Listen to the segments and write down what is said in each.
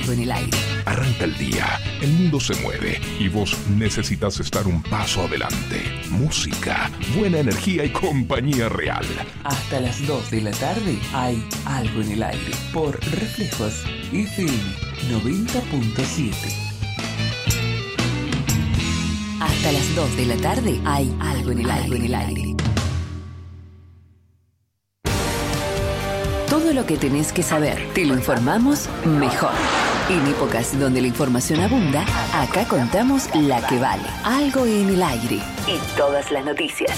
En el aire. Arranca el día, el mundo se mueve y vos necesitas estar un paso adelante. Música, buena energía y compañía real. Hasta las 2 de la tarde hay algo en el aire. Por Reflejos FM 90.7. Hasta las 2 de la tarde hay algo en el aire. Todo lo que tenés que saber, te lo informamos mejor. En épocas donde la información abunda, acá contamos la que vale. Algo en el aire. En todas las noticias.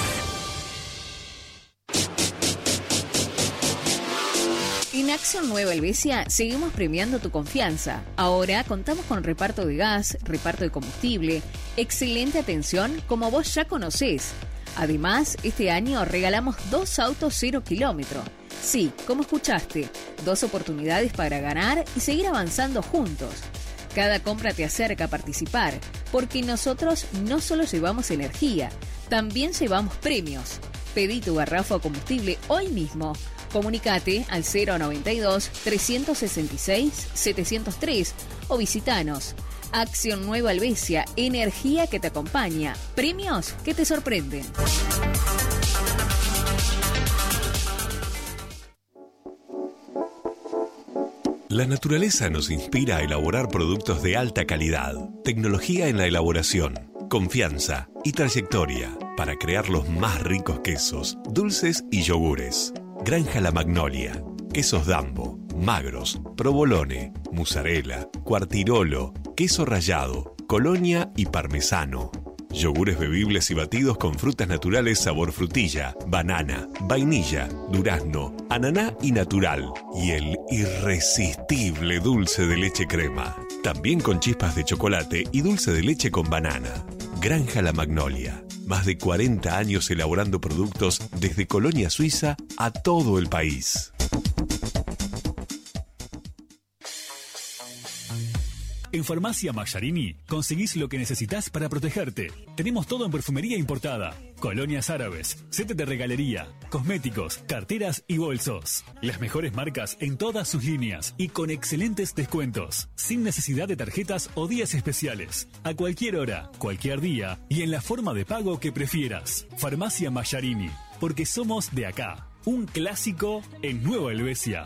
En Acción Nueva Helvecia seguimos premiando tu confianza. Ahora contamos con reparto de gas, reparto de combustible, excelente atención como vos ya conocés. Además, este año regalamos 2 autos 0 kilómetro. Sí, como escuchaste, 2 oportunidades para ganar y seguir avanzando juntos. Cada compra te acerca a participar, porque nosotros no solo llevamos energía, también llevamos premios. Pedí tu garrafa o combustible hoy mismo. Comunicate al 092-366-703 o visitanos. Acción Nueva Helvecia, energía que te acompaña, premios que te sorprenden. La naturaleza nos inspira a elaborar productos de alta calidad, tecnología en la elaboración, confianza y trayectoria para crear los más ricos quesos, dulces y yogures. Granja La Magnolia, quesos Dambo, magros, provolone, mozzarella, quartirolo, queso rallado, colonia y parmesano. Yogures bebibles y batidos con frutas naturales sabor frutilla, banana, vainilla, durazno, ananá y natural. Y el irresistible dulce de leche crema. También con chispas de chocolate y dulce de leche con banana. Granja La Magnolia. Más de 40 años elaborando productos desde Colonia Suiza a todo el país. En Farmacia Mayarini conseguís lo que necesitas para protegerte. Tenemos todo en perfumería importada, colonias árabes, set de regalería, cosméticos, carteras y bolsos. Las mejores marcas en todas sus líneas y con excelentes descuentos, sin necesidad de tarjetas o días especiales. A cualquier hora, cualquier día y en la forma de pago que prefieras. Farmacia Mayarini, porque somos de acá. Un clásico en Nueva Helvecia.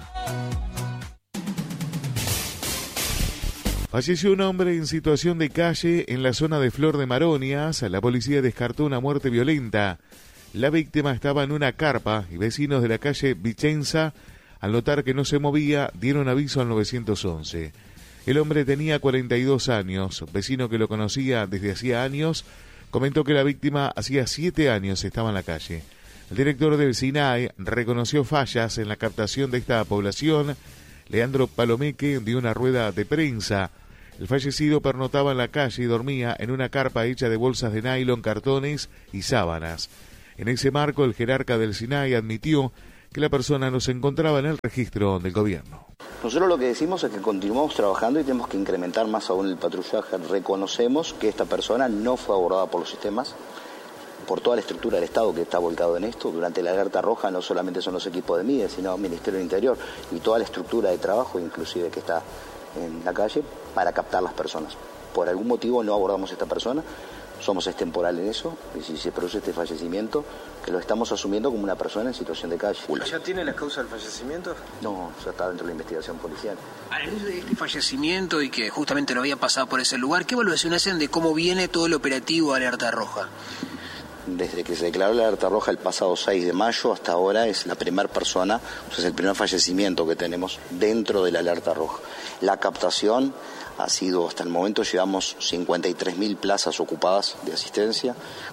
Falleció un hombre en situación de calle en la zona de Flor de Maronias. La policía descartó una muerte violenta. La víctima estaba en una carpa y vecinos de la calle Vicenza, al notar que no se movía, dieron aviso al 911. El hombre tenía 42 años. Vecino que lo conocía desde hacía años comentó que la víctima hacía 7 años estaba en la calle. El director del SINAE reconoció fallas en la captación de esta población. Leandro Palomeque dio una rueda de prensa. El fallecido pernotaba en la calle y dormía en una carpa hecha de bolsas de nylon, cartones y sábanas. En ese marco, el jerarca del SINAE admitió que la persona no se encontraba en el registro del gobierno. Nosotros lo que decimos es que continuamos trabajando y tenemos que incrementar más aún el patrullaje. Reconocemos que esta persona no fue abordada por los sistemas, por toda la estructura del Estado que está volcado en esto. Durante la alerta roja no solamente son los equipos de MIDE, sino el Ministerio del Interior y toda la estructura de trabajo, inclusive que está en la calle, para captar las personas. Por algún motivo no abordamos a esta persona, somos extemporal en eso, y si se produce este fallecimiento, que lo estamos asumiendo como una persona en situación de calle. ¿Ya tiene la causa del fallecimiento? No, ya está dentro de la investigación policial. Este fallecimiento y que justamente lo había pasado por ese lugar, ¿qué evaluación hacen de cómo viene todo el operativo alerta roja? Desde que se declaró la alerta roja el pasado 6 de mayo hasta ahora es la primera persona, es el primer fallecimiento que tenemos dentro de la alerta roja. La captación ha sido, hasta el momento llevamos 53.000 plazas ocupadas de asistencia,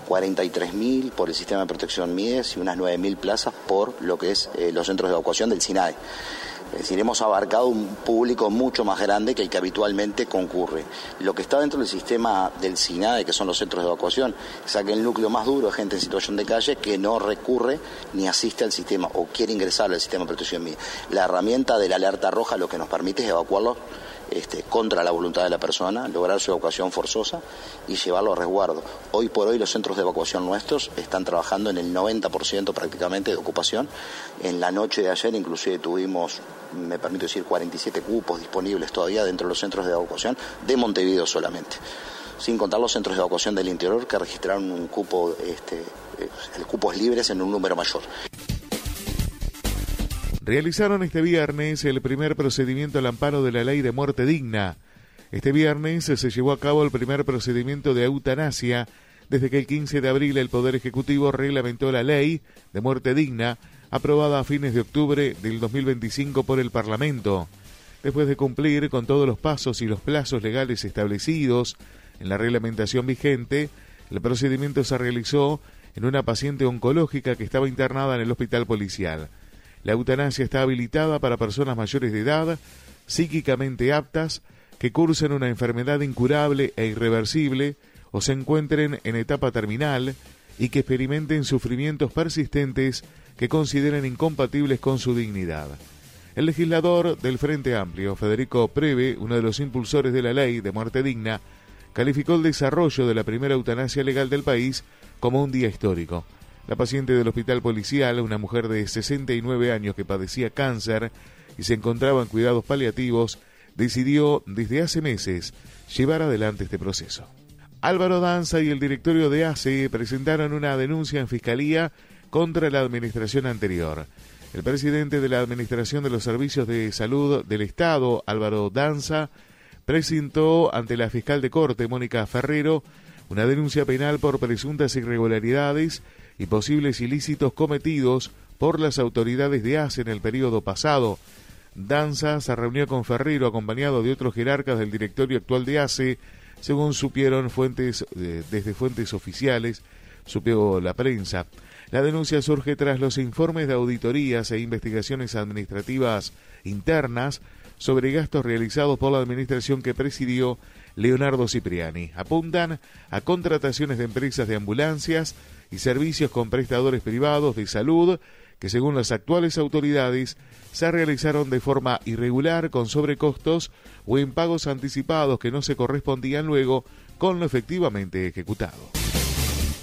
43.000 por el sistema de protección MIDES y unas 9.000 plazas por lo que es los centros de evacuación del SINAE. Es decir, hemos abarcado un público mucho más grande que el que habitualmente concurre. Lo que está dentro del sistema del SINAE, que son los centros de evacuación, es aquel núcleo más duro de gente en situación de calle que no recurre ni asiste al sistema o quiere ingresar al sistema de protección MIDE. La herramienta de la alerta roja lo que nos permite es evacuarlos contra la voluntad de la persona, lograr su evacuación forzosa y llevarlo a resguardo. Hoy por hoy los centros de evacuación nuestros están trabajando en el 90% prácticamente de ocupación. En la noche de ayer inclusive tuvimos me permito decir, 47 cupos disponibles todavía dentro de los centros de evacuación de Montevideo solamente, sin contar los centros de evacuación del interior que registraron un cupo, cupos libres en un número mayor. Realizaron este viernes el primer procedimiento al amparo de la ley de muerte digna. Este viernes se llevó a cabo el primer procedimiento de eutanasia desde que el 15 de abril el Poder Ejecutivo reglamentó la ley de muerte digna aprobada a fines de octubre del 2025 por el Parlamento. Después de cumplir con todos los pasos y los plazos legales establecidos en la reglamentación vigente, el procedimiento se realizó en una paciente oncológica que estaba internada en el hospital policial. La eutanasia está habilitada para personas mayores de edad, psíquicamente aptas, que cursen una enfermedad incurable e irreversible o se encuentren en etapa terminal y que experimenten sufrimientos persistentes que consideren incompatibles con su dignidad. El legislador del Frente Amplio, Federico Preve, uno de los impulsores de la ley de muerte digna, calificó el desarrollo de la primera eutanasia legal del país como un día histórico. La paciente del hospital policial, una mujer de 69 años que padecía cáncer y se encontraba en cuidados paliativos, decidió desde hace meses llevar adelante este proceso. Álvaro Danza y el directorio de ACE presentaron una denuncia en Fiscalía contra la administración anterior. El presidente de la Administración de los Servicios de Salud del Estado, Álvaro Danza, presentó ante la fiscal de corte, Mónica Ferrero, una denuncia penal por presuntas irregularidades y posibles ilícitos cometidos por las autoridades de ACE en el periodo pasado. Danza se reunió con Ferrero acompañado de otros jerarcas del directorio actual de ACE, según supieron fuentes desde fuentes oficiales, supo la prensa. La denuncia surge tras los informes de auditorías e investigaciones administrativas internas sobre gastos realizados por la administración que presidió Leonardo Cipriani. Apuntan a contrataciones de empresas de ambulancias y servicios con prestadores privados de salud que, según las actuales autoridades, se realizaron de forma irregular, con sobrecostos o en pagos anticipados que no se correspondían luego con lo efectivamente ejecutado.